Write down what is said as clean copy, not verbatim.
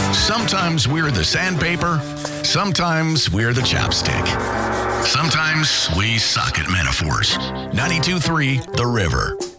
Sometimes we're the sandpaper. Sometimes we're the chapstick. Sometimes we suck at metaphors. 92.3 The River.